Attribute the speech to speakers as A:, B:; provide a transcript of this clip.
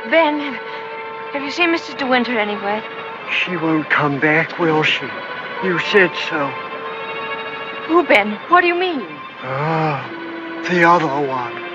A: Ben, have you seen Mr. De Winter anywhere?
B: She won't come back, will she? You said so.
A: Who, Ben? What do you mean?
B: Ah, the other one.